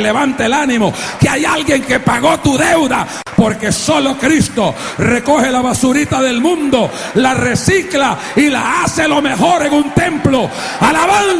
levante el ánimo, que hay alguien que pagó tu deuda, porque solo Cristo recoge la basurita del mundo, la recicla y la hace lo mejor en un templo. Alabando